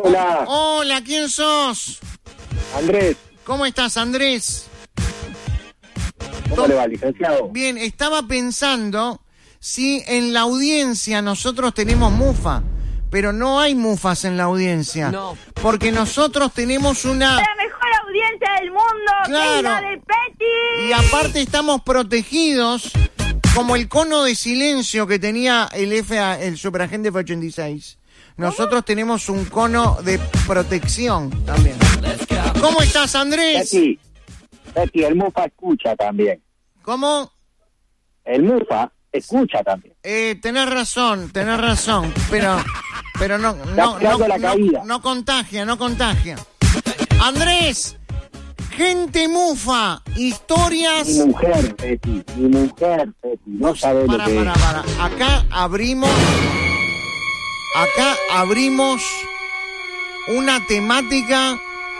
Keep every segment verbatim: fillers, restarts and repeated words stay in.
Hola. Hola, ¿quién sos? Andrés. ¿Cómo estás, Andrés? ¿Cómo le va, licenciado? Bien, estaba pensando si en la audiencia nosotros tenemos mufa, pero no hay mufas en la audiencia. No. Porque nosotros tenemos una... La mejor audiencia del mundo, Claro. que es la de Petty. Y aparte estamos protegidos como el cono de silencio que tenía el F A, el superagente F ochenta y seis. Nosotros tenemos un cono de protección también. ¿Cómo estás, Andrés? Petty, Petty, el Mufa escucha también. ¿Cómo? El Mufa escucha también. Eh, tenés razón, tenés razón, pero pero no no, esperando no, la no, caída. no contagia, no contagia. Andrés, gente mufa, historias... Mi mujer, Petty, mi mujer, Petty, no sabe lo Para, que para, es. para. Acá abrimos... Acá abrimos una temática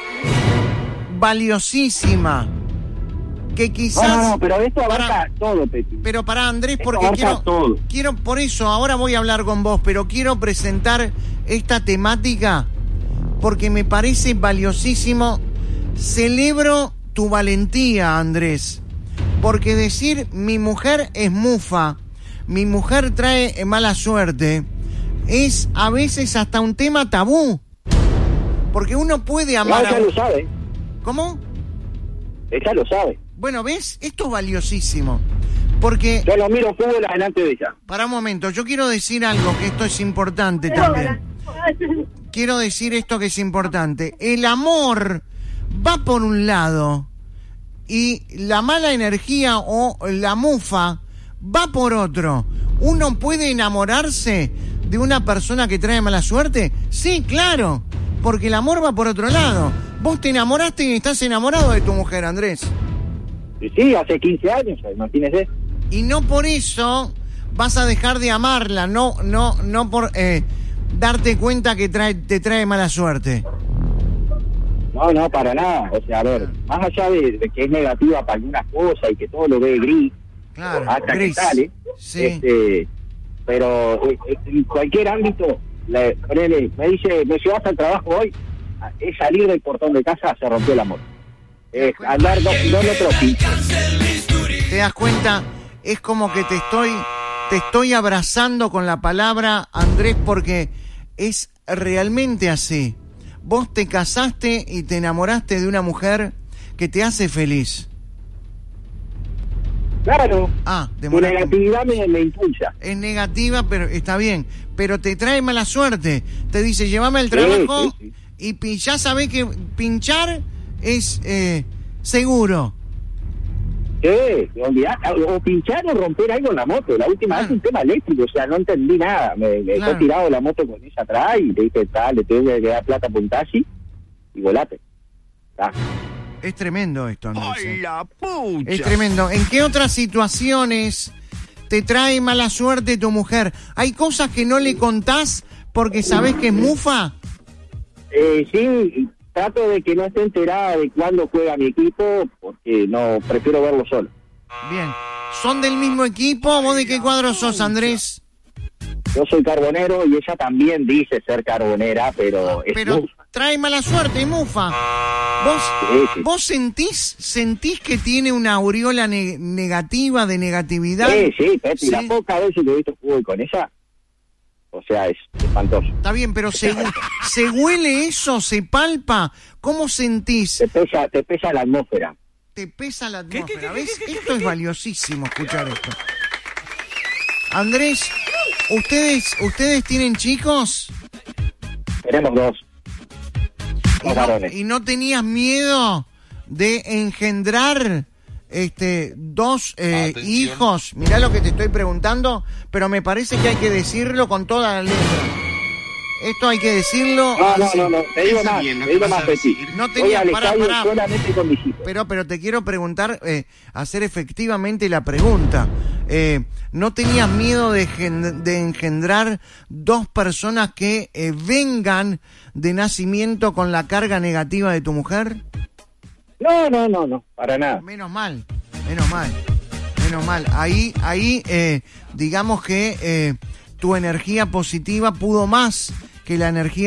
valiosísima que quizás... No, no, no, pero esto abarca Para- todo, Petty. Pero para Andrés, Esto porque abarca quiero, todo. quiero, por eso, ahora voy a hablar con vos, pero quiero presentar esta temática porque me parece valiosísimo. Celebro tu valentía, Andrés, porque decir mi mujer es mufa, mi mujer trae mala suerte, es a veces hasta un tema tabú, porque uno puede No, amar a... ella lo sabe, ¿Cómo? ella lo sabe. Bueno, ¿ves? Esto es valiosísimo, porque... Yo lo miro fútbol adelante de ella. Para un momento, yo quiero decir algo que esto es importante también. Quiero decir esto que es importante. El amor va por un lado y la mala energía o la mufa va por otro. ¿Uno puede enamorarse de una persona que trae mala suerte? Sí, claro, porque el amor va por otro lado. Vos te enamoraste y estás enamorado de tu mujer, Andrés. Y sí, hace quince años, imagínese. Y no por eso vas a dejar de amarla, no, no, no por eh, darte cuenta que trae, te trae mala suerte. No, no, para nada. O sea, a ver, más allá de, de que es negativa para algunas cosas y que todo lo ve gris, Claro, hasta gris. que sale, Sí. este, pero eh, eh, en cualquier ámbito, le, ponele, me dice, me llevas al trabajo hoy, es salir del portón de casa, se rompió el amor. Es andar dos kilómetros y... ¿Te das cuenta? Es como que te estoy, te estoy abrazando con la palabra, Andrés, porque es realmente así. Vos te casaste y te enamoraste de una mujer que te hace feliz. Claro, Ah, tu demoraste. negatividad me, me impulsa. Es negativa, pero está bien. Pero te trae mala suerte. Te dice, llévame al trabajo sí, sí. y pi- ya sabés que pinchar es eh, seguro. ¿Qué? Olvidate, o pinchar o romper algo en la moto. La última Claro. vez un tema eléctrico, o sea, no entendí nada. Me, me Claro. he tirado la moto con ella atrás y le dije, tal, le tengo que dar plata por un taxi y volate. Ta. Es tremendo esto, Andrés. ¡Ay, eh. la pucha! Es tremendo. ¿En qué otras situaciones te trae mala suerte tu mujer? ¿Hay cosas que no le contás porque sabés que es mufa? Eh, sí, trato de que no esté enterada de cuándo juega mi equipo porque no, prefiero verlo solo. Bien. ¿Son del mismo equipo? ¿Vos de qué cuadro sos, Andrés? Yo soy carbonero y ella también dice ser carbonera, pero es Pero mufa. trae mala suerte, es mufa. ¿Vos, Sí, sí. vos sentís, sentís que tiene una aureola ne- negativa, de negatividad? Sí, sí, Petty, Sí. la poca veces que he visto fútbol con ella, o sea, es espantoso. Está bien, pero se, se huele eso, se palpa. ¿Cómo sentís? Te pesa, te pesa la atmósfera. Te pesa la ¿Qué, qué, atmósfera. qué, ¿Ves? qué, qué, Esto es valiosísimo, escuchar esto. Andrés, ¿ustedes, ¿ustedes tienen chicos? Tenemos dos, ¿Y dos no, varones. y no tenías miedo de engendrar este dos eh, Atención. hijos? Mirá lo que te estoy preguntando, pero me parece que hay que decirlo con toda la letra. Esto hay que decirlo No, no, así. no, no, te digo Está más, bien, lo te que digo vas más, a Petty. decir. No Voy tenía, al pará, estadio pará. solamente con mis hijos. Pero, pero te quiero preguntar, eh, hacer efectivamente la pregunta. Eh, ¿No tenías miedo de, gen- de engendrar dos personas que eh, vengan de nacimiento con la carga negativa de tu mujer? No, no, no, no, para nada. Menos mal, menos mal, menos mal. Ahí, ahí, eh, digamos que eh, tu energía positiva pudo más que la energía